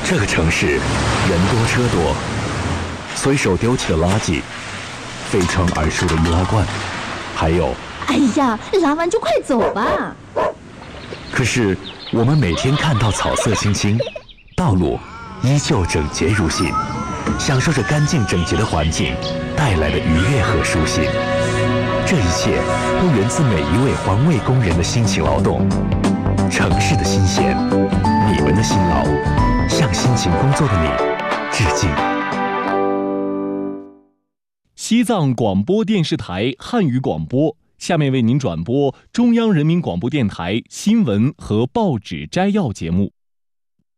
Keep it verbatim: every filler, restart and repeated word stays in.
这个城市人多车多，随手丢弃的垃圾，飞窗而出的易拉罐，还有…… 哎呀，拉完就快走吧。 可是我们每天看到草色青青，道路依旧整洁如新，享受着干净整洁的环境带来的愉悦和舒心。这一切都源自每一位环卫工人的辛勤劳动。城市的新鲜，你们的辛劳，向辛勤工作的你致敬。 西藏广播电视台汉语广播，下面为您转播中央人民广播电台新闻和报纸摘要节目。